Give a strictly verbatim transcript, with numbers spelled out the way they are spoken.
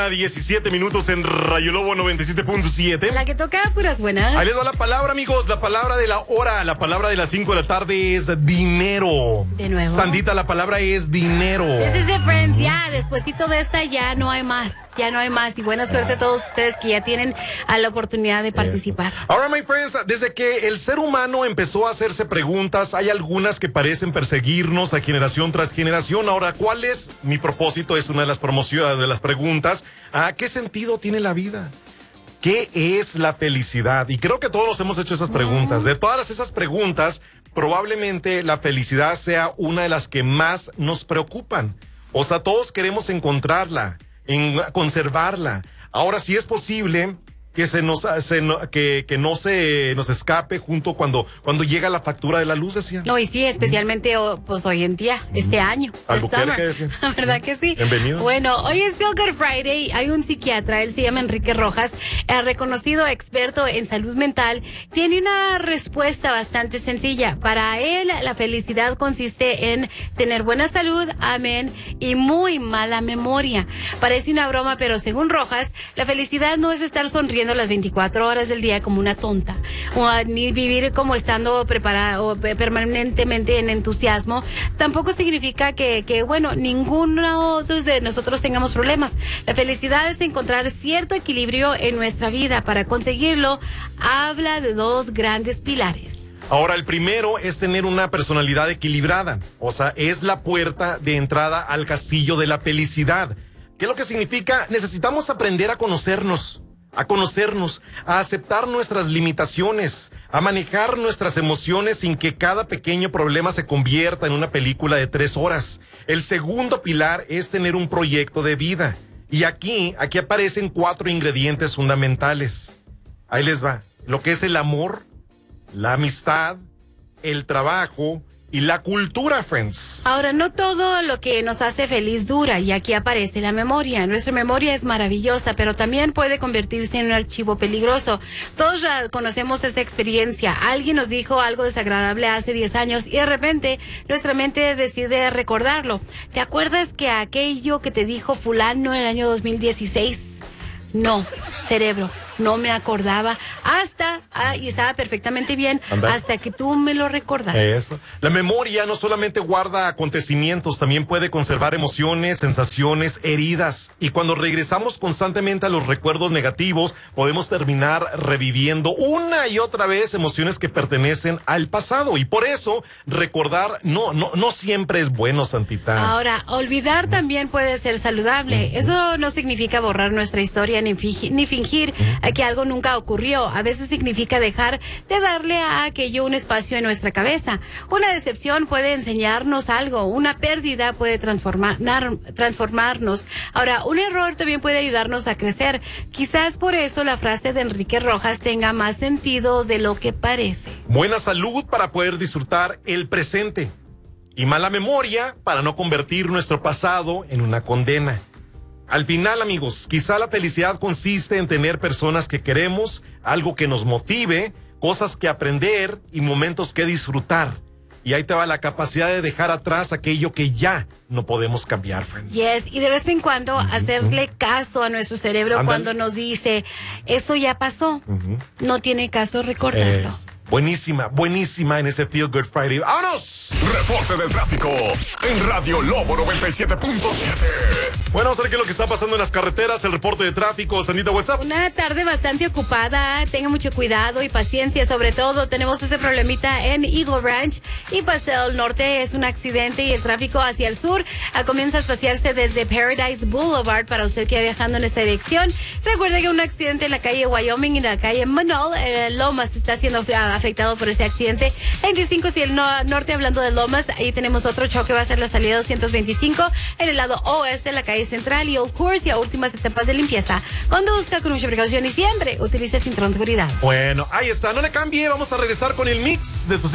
diecisiete minutos en Rayo Lobo noventa y siete punto siete. La que toca puras buenas. Ahí les va la palabra, amigos. La palabra de la hora, la palabra de las cinco de la tarde es dinero. De nuevo. Sandita, la palabra es dinero. This is it, friends. Ya, despuesito de esta ya no hay más. Ya no hay más. Y buena suerte a todos ustedes que ya tienen a la oportunidad de participar. Ahora, my friends, desde que el ser humano empezó a hacerse preguntas, hay algunas que parecen perseguirnos a generación tras generación. Ahora, ¿cuál es? Mi propósito es una de las promociones, de las preguntas. ¿A qué sentido tiene la vida? ¿Qué es la felicidad? Y creo que todos nos hemos hecho esas preguntas. De todas esas preguntas, probablemente la felicidad sea una de las que más nos preocupan. O sea, todos queremos encontrarla, en conservarla. Ahora, si es posible que se nos se no, que, que no se nos escape junto cuando cuando llega la factura de la luz, decía. No, y sí, especialmente mm. pues hoy en día, mm. este año. Albuquerque, decía. La verdad que sí. Bienvenido. Bueno, hoy es Feel Good Friday. Hay un psiquiatra, él se llama Enrique Rojas, el reconocido experto en salud mental. Tiene una respuesta bastante sencilla. Para él, la felicidad consiste en tener buena salud, amén, y muy mala memoria. Parece una broma, pero según Rojas, la felicidad no es estar sonriendo las veinticuatro horas del día como una tonta, o ni vivir como estando preparado permanentemente en entusiasmo. Tampoco significa que, que bueno, ninguno de nosotros tengamos problemas. La felicidad es encontrar cierto equilibrio en nuestra vida. Para conseguirlo, habla de dos grandes pilares. Ahora, el primero es tener una personalidad equilibrada, o sea, es la puerta de entrada al castillo de la felicidad. ¿Qué es lo que significa? Necesitamos aprender a conocernos. A conocernos, a aceptar nuestras limitaciones, a manejar nuestras emociones sin que cada pequeño problema se convierta en una película de tres horas. El segundo pilar es tener un proyecto de vida. Y aquí, aquí aparecen cuatro ingredientes fundamentales. Ahí les va. Lo que es el amor, la amistad, el trabajo y la cultura, friends. Ahora, no todo lo que nos hace feliz dura, y aquí aparece la memoria. Nuestra memoria es maravillosa, pero también puede convertirse en un archivo peligroso. Todos ya conocemos esa experiencia. Alguien nos dijo algo desagradable hace diez años y de repente nuestra mente decide recordarlo. ¿Te acuerdas que aquello que te dijo fulano en el año dos mil dieciséis? No, cerebro, no me acordaba hasta, ah, y estaba perfectamente bien, Anda. hasta que tú me lo recordaste. Eso. La memoria no solamente guarda acontecimientos, también puede conservar emociones, sensaciones, heridas. Y cuando regresamos constantemente a los recuerdos negativos, podemos terminar reviviendo una y otra vez emociones que pertenecen al pasado. Y por eso, recordar no, no, no siempre es bueno, Santita. Ahora, olvidar mm. también puede ser saludable. Mm. Eso no significa borrar nuestra historia ni fingir, ni fingir mm. que algo nunca ocurrió. A veces significa dejar de darle a aquello un espacio en nuestra cabeza. Una decepción puede enseñarnos algo. Una pérdida puede transformar, transformarnos. Ahora, un error también puede ayudarnos a crecer. Quizás por eso la frase de Enrique Rojas tenga más sentido de lo que parece. Buena salud para poder disfrutar el presente. Y mala memoria para no convertir nuestro pasado en una condena. Al final, amigos, quizá la felicidad consiste en tener personas que queremos, algo que nos motive, cosas que aprender y momentos que disfrutar. Y ahí te va la capacidad de dejar atrás aquello que ya no podemos cambiar, friends. Yes, y de vez en cuando uh-huh. hacerle caso a nuestro cerebro Andale. cuando nos dice, eso ya pasó, uh-huh. no tiene caso recordarlo. Es buenísima, buenísima en ese Feel Good Friday. ¡Vámonos! Reporte del tráfico en Radio Lobo noventa y siete punto siete. Bueno, vamos a ver qué es lo que está pasando en las carreteras, el reporte de tráfico. Sandita, WhatsApp. Una tarde bastante ocupada, tenga mucho cuidado y paciencia, sobre todo tenemos ese problemita en Eagle Ranch y Paseo del Norte. Es un accidente y el tráfico hacia el sur a, comienza a espaciarse desde Paradise Boulevard para usted que va viajando en esta dirección. Recuerde que un accidente en la calle Wyoming y la calle Manol, eh, Lomas está siendo afectado por ese accidente. veinticinco hacia el no, norte, hablando de Lomas, ahí tenemos otro choque, va a ser la salida doscientos veinticinco en el lado oeste, la calle Central y Old Course, y a últimas etapas de limpieza. Conduzca con mucha precaución y siempre utilice cinturón de seguridad. Bueno, ahí está, no le cambie, vamos a regresar con el mix después.